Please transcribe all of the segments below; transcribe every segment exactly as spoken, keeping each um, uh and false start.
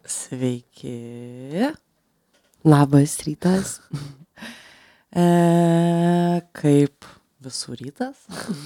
Sveiki. Labas rytas. E, kaip visų rytas?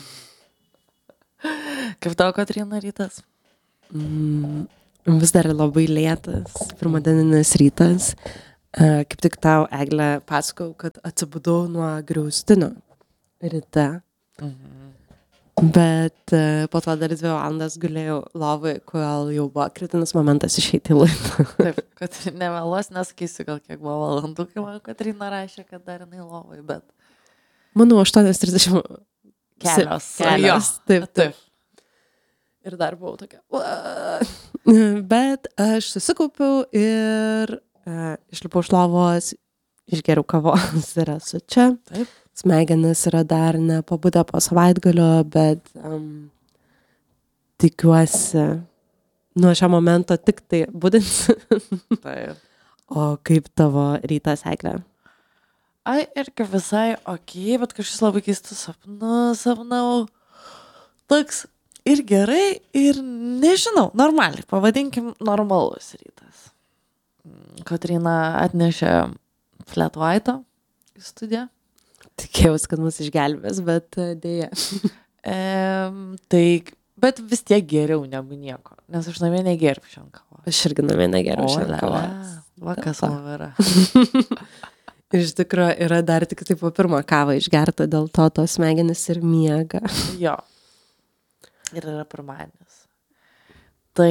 Kaip tau, Kotryna, rytas? Mm, vis dar labai lėtas, pirmadieninis rytas. E, kaip tik tau, Eglė, pasakau, kad atsibudau nuo griaustinio ryte. Mhm. Bet e, po to dar dvi valandas gulėjau lovai, kol jau buvo kritinis momentas išeiti į laidą. Taip, kad nemeluos, nesakysiu gal kiek buvo valandų, kai man Kotryna rašė, kad dar jinai lovai, bet Manau, aštuonios trisdešimt kelios. Kelios, Jo, taip, taip. taip. Ir dar buvau tokia. "Ua." Bet aš susikaupiau ir e, išlipau iš lovos, išgeriau kavos ir esu čia. Taip. Smegenis yra dar nepabudę po savaitgalio, bet um, tikiuosi nuo šio momento tik tai budins. Taip. O kaip tavo rytas, Eglė? Ai, irgi visai okei, bet kažkas labai keistų sapnų, sapnau. Toks ir gerai, ir nežinau, normaliai, pavadinkim normalus rytas. Kotryna atnešė flat white'o į studiją. Tikėjausi, kad mus išgelbės, bet e, dėja. E, tai, bet vis tiek geriau negu nieko, nes aš namie negerbiu šiandien kavos. Aš irgi namie negeriau O, šiandien lia, kavos. va, kas Va. man yra. Ir iš tikrųjų yra dar tik tai po pirmą kavą išgerta, dėl to tos smegenis ir miega. Jo. Ir yra pirmadienis. Tai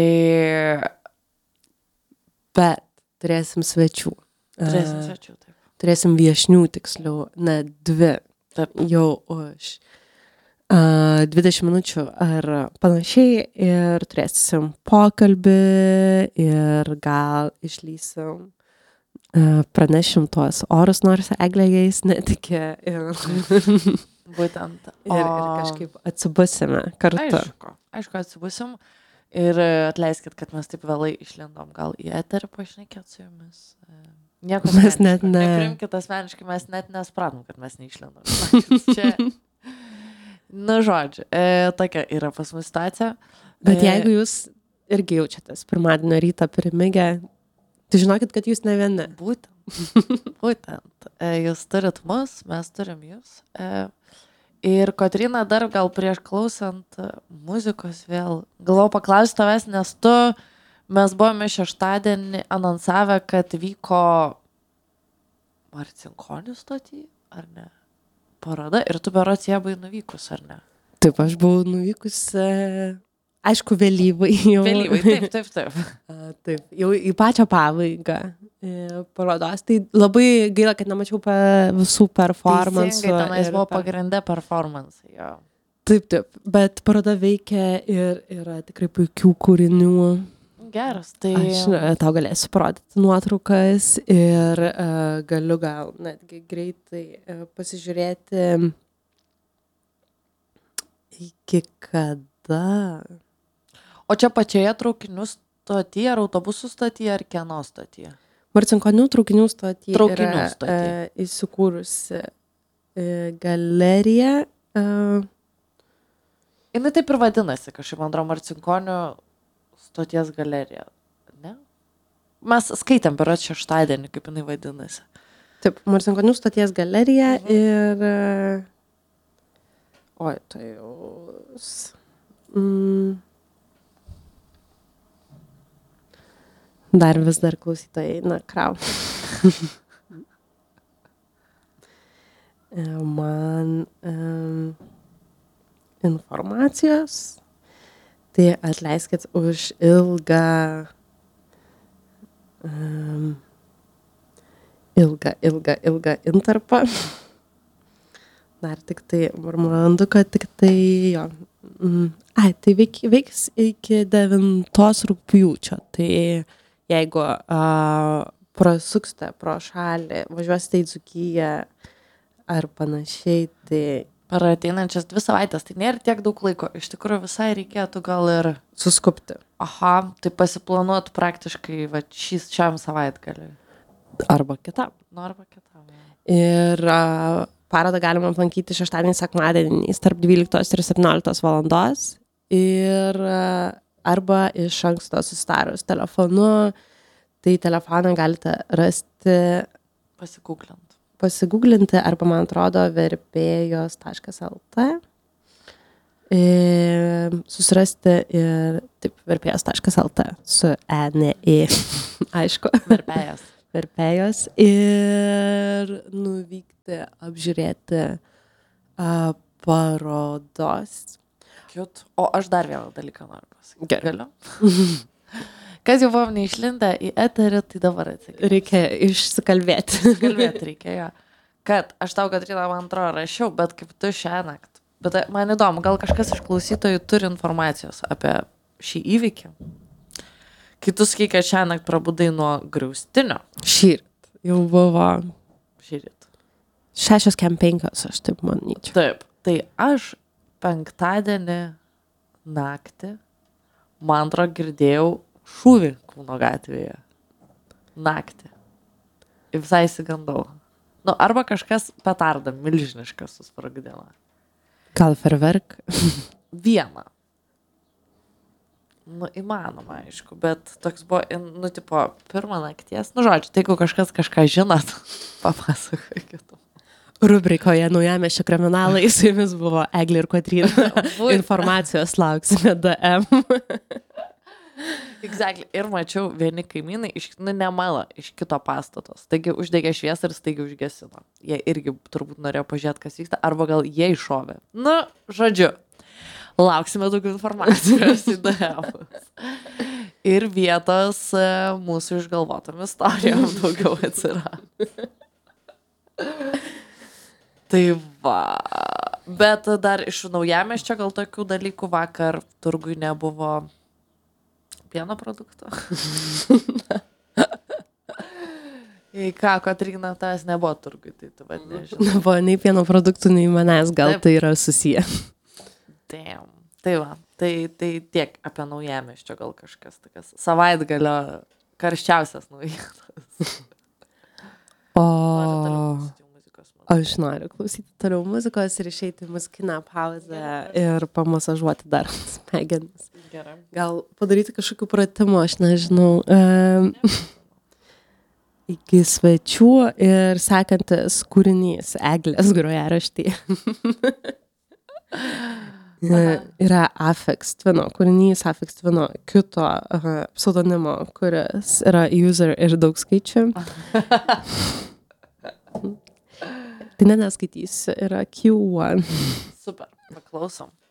Bet turėsim svečių. turėsim E, svečių, taip. Turėsim viešnių, tiksliau, net dvi. Taip. Jau už uh, dvidešimt minučių ar panašiai ir turėsim pokalbį ir gal išlysim, uh, pranešim tuos orus, nors Eglė jais netikė ir, Būtent. ir, ir kažkaip atsibusime kartu. Aišku, aišku, atsibusim. Ir atleiskit, kad mes taip vėlai išlendom gal į eterį pašnekėt su jumis. E, Nieko Mes net asmeniško. ne- Neprimkit asmeniškai, mes net nespratom, kad mes neišlendom. Čia, nu žodžiu, e, tokia yra pas mus situacija. Bet E, jeigu jūs irgi jaučiatės pirmadienio rytą primigę, tai žinokit, kad jūs ne vieni. Būtent, būtent. E, Jūs turit mus, mes turim jūs. E, Ir Kotryna dar gal prieš klausant e, muzikos vėl, galvoju paklausti tavęs, nes tu, mes buvome šeštadienį anonsavę, kad vyko Marcinkonių stoty, ar ne? Paroda ir tu berods ją buvai nuvykus, ar ne? Taip, aš buvau nuvykus, e, aišku, vėlyvai jau. Vėlyvai, taip, taip, taip. A, Taip, jau į pačią pabaigą e, parodos. Tai labai gaila, kad nemačiau pa visų performansų. Teisingai, tenais ir buvo per- pagrinde performance, jo. Taip, taip, bet paroda veikia ir yra tikrai puikių kūrinių. Geras, tai... Aš e, tau galėsiu parodyti nuotraukas ir e, galiu gal netgi greitai e, pasižiūrėti iki kada. O čia pačioje traukinių stotyje, ar autobusų stotyje, ar kieno stotyje? Marcinkonių traukinių stotyje Traukinių yra stoty. e, įsikūrusi e, galerija. E, Jinai taip ir vadinasi, kažkaip, man atrodo, Marcinkonių stoties galerija, ne? Mes skaitėm per šeštadienį, kaip jinai vadinasi. taip, Marcinkonių stoties galerija Mhm. ir... E, oi, tai jūs... Mm, dar vis dar klausytojai, na, krau. E, Man um, informacijos, tai atleiskit už ilgą, um, ilgą, ilgą, ilgą intarpą. Dar tik tai, marmurandu, kad tik tai, jo. Mm, ai, tai veik, veiks iki devintos rugpjūčio. Tai jeigu uh, prasuksite pro šalį, važiuosite į Dzūkiją ar panašiai, tai Per ateinančias dvi savaitės, tai nėra tiek daug laiko. Iš tikrųjų visai reikėtų gal ir, suskupti. aha, tai pasiplanuot praktiškai va, šį, šiam savaitgaliui. Arba kitam. Nu, arba kitam. jo. Ir uh, parodą galima aplankyti šeštadienį, sekmadienį tarp dvyliktos ir septynioliktos valandos. Ir uh, arba iš anksto susitarus telefonu tai telefoną galite rasti, Pasigūglint. pasigūglinti, arba man atrodo verpėjos taškas el tė. E, susirasti ir taip, verpėjos taškas el tė su e, ne, i, aišku. Verpėjas. Verpėjos ir nuvykti apžiūrėti a, parodos. Kiut. O aš dar vieną dalyką noriu pasakyti. Gerai. Galiu? Kas jau buvom neišlindę į eterį, tai dabar atsakyti. Reikia išsikalbėti. Kalbėti reikėjo. Kad aš tau, Katrina, man atrodo, rašiau, bet kaip tu šiąnakt. Bet man įdomu, gal kažkas iš klausytojų turi informacijos apie šį įvykį. Kai tu sakai, kad šiąnakt prabudai nuo griaustinio. Šįryt jau buvo Šįryt. šešios kem penkios, aš taip manyčiau. Taip. Tai aš penktadienį naktį, man atrodo, girdėjau šūvį Kauno gatvėje. Naktį. Ir visai įsigandau. Nu, arba kažkas petardą milžinišką susprogdino. Gal ferverk? Vieną. Nu, įmanoma, aišku, bet toks buvo, nu, tipo, pirmą nakties. Nu, žodžiu, tai jeigu kažkas kažką žinot, papasakokit. Rubrikoje Naujamiesčio kriminalai su jumis buvo Eglė ir Kotryna. Informacijos lauksime D M. Exactly. Ir mačiau vieni kaimynai, iš, nu, ne mano, iš kito pastatos. Taigi uždegė šviesą ir staigiai užgesino. Jie irgi turbūt norėjo pažiūrėti, kas vyksta, arba gal jie iššovė. Nu, žodžiu, lauksime daugiau informacijos į D M. Ir vietos e, mūsų išgalvotom istorijom daugiau atsirado. Tai va. Bet dar iš Naujamiesčio gal tokių dalykų vakar turgui nebuvo pieno produktų. Jei ką, Kotryna, tas nebuvo turgui, tai tu vad nežinai. Nebuvo nei pieno produktų, nei manęs, gal Taip. tai yra susiję. Damn. Tai va, tai, tai tiek apie Naujamiesčio gal kažkas tokias. Savaitgalio karščiausias naujienas. O Noriu toliau klausyti muzikos. aš noriu klausyti toliau muzikos ir išeiti į muzikinę pauzę ir pamasažuoti dar smegenis. Gerai. Gal padaryti kažkokių pratimų, aš nežinau. Um, iki svečių ir sekantis kūrinys Eglės grojaraštyje. Yra Afex Twino, kūrinys Afex Twino kito uh, pseudonimo, kuris yra user ir daug skaičių. Tai ne neskaitysiu, yra Q one. Super, paklausom.